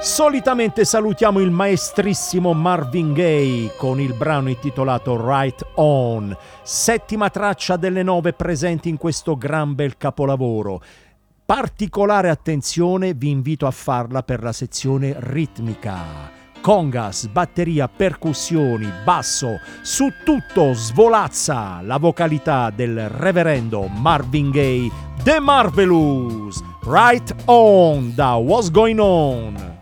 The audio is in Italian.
Solitamente salutiamo il maestrissimo Marvin Gaye con il brano intitolato Right On, settima traccia delle 9 presenti in questo gran bel capolavoro. Particolare attenzione vi invito a farla per la sezione ritmica. Congas, batteria, percussioni, basso, su tutto svolazza la vocalità del reverendo Marvin Gaye, The Marvelous. Right On da What's Going On.